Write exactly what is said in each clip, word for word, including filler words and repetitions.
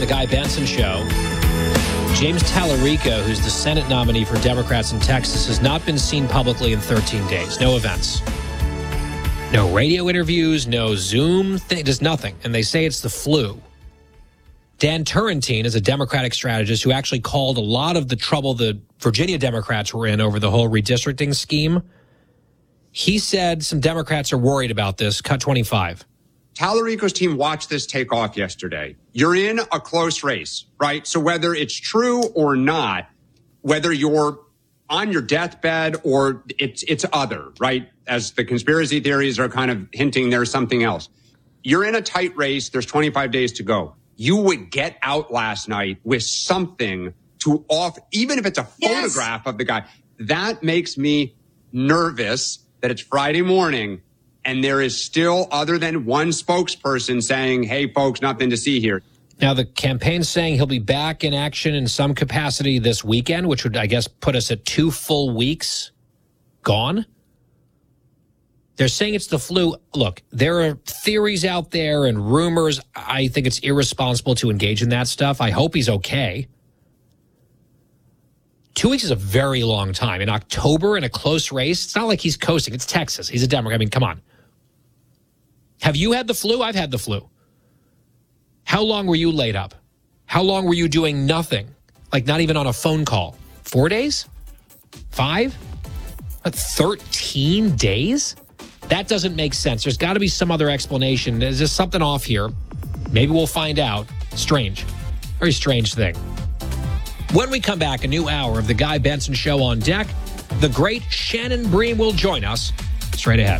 the Guy Benson Show. James Tallarico, who's the Senate nominee for Democrats in Texas, has not been seen publicly in thirteen days. No events. No radio interviews, no Zoom thing, just nothing. And they say it's the flu. Dan Turrentine is a Democratic strategist who actually called a lot of the trouble the Virginia Democrats were in over the whole redistricting scheme. He said some Democrats are worried about this. Cut twenty-five. Tallarico's team watched this take off yesterday. You're in a close race, right? So whether it's true or not, whether you're on your deathbed or it's it's other, right? As the conspiracy theories are kind of hinting there's something else. You're in a tight race. There's twenty-five days to go. You would get out last night with something to off, even if it's a yes. photograph of the guy. That makes me nervous that it's Friday morning and there is still, other than one spokesperson saying, hey, folks, nothing to see here. Now, the campaign's saying he'll be back in action in some capacity this weekend, which would, I guess, put us at two full weeks gone. They're saying it's the flu. Look, there are theories out there and rumors. I think it's irresponsible to engage in that stuff. I hope he's okay. Two weeks is a very long time. In October, in a close race, it's not like he's coasting. It's Texas. He's a Democrat. I mean, come on. Have you had the flu? I've had the flu. How long were you laid up? How long were you doing nothing? Like not even on a phone call? Four days? Five? What, thirteen days? That doesn't make sense. There's got to be some other explanation. There's just something off here. Maybe we'll find out. Strange. Very strange thing. When we come back, a new hour of the Guy Benson Show on deck. The great Shannon Bream will join us straight ahead.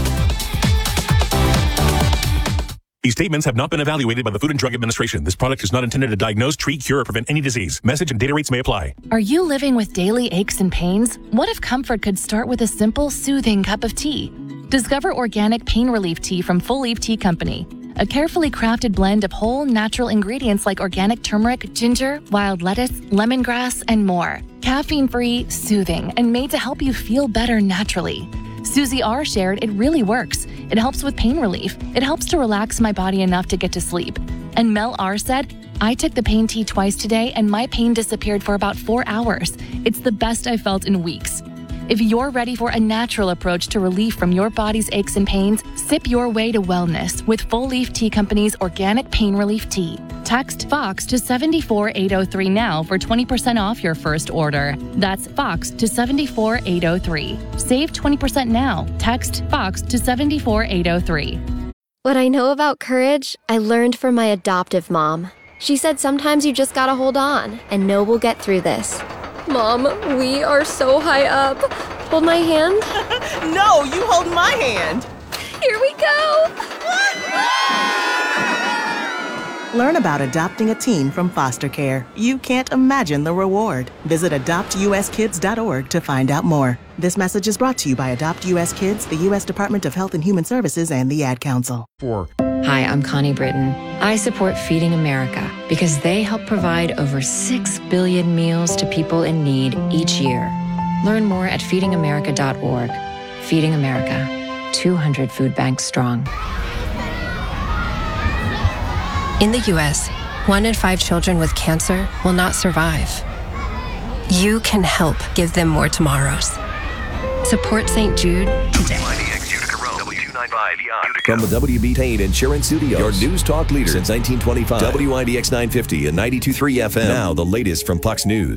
These statements have not been evaluated by the Food and Drug Administration. This product is not intended to diagnose, treat, cure, or prevent any disease. Message and data rates may apply. Are you living with daily aches and pains? What if comfort could start with a simple, soothing cup of tea? Discover organic pain relief tea from Full Leaf Tea Company. A carefully crafted blend of whole, natural ingredients like organic turmeric, ginger, wild lettuce, lemongrass, and more. Caffeine-free, soothing, and made to help you feel better naturally. Susie R. shared it really works. It helps with pain relief. It helps to relax my body enough to get to sleep. And Mel R. said, I took the pain tea twice today and my pain disappeared for about four hours. It's the best I've felt in weeks. If you're ready for a natural approach to relief from your body's aches and pains, sip your way to wellness with Full Leaf Tea Company's organic pain relief tea. Text FOX to seven four eight zero three now for twenty percent off your first order. That's FOX to seven four eight zero three. Save twenty percent now. Text FOX to seven four eight zero three. What I know about courage, I learned from my adoptive mom. She said sometimes you just gotta hold on and know we'll get through this. Mom, we are so high up. Hold my hand. No, you hold my hand. Here we go. Learn about adopting a teen from foster care. You can't imagine the reward. Visit adopt u s kids dot org to find out more. This message is brought to you by Adopt U S Kids, the U S Department of Health and Human Services, and the Ad Council. Four. Hi, I'm Connie Britton. I support Feeding America because they help provide over six billion meals to people in need each year. Learn more at feeding america dot org. Feeding America, two hundred food banks strong. In the U S, one in five children with cancer will not survive. You can help give them more tomorrows. Support Saint Jude today. From the W B Tain Insurance Studios, your news talk leader since nineteen twenty-five. W I D X nine fifty and ninety-two point three F M. Now the latest from Fox News.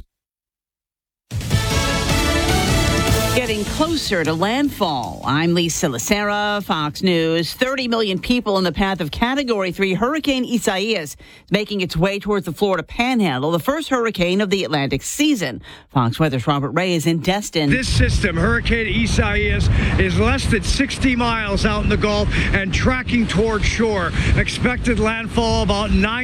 Getting closer to landfall. I'm Lisa Lacera, Fox News. thirty million people in the path of Category three Hurricane Isaias making its way towards the Florida Panhandle, the first hurricane of the Atlantic season. Fox Weather's Robert Ray is in Destin. This system, Hurricane Isaias, is less than sixty miles out in the Gulf and tracking toward shore. Expected landfall about nine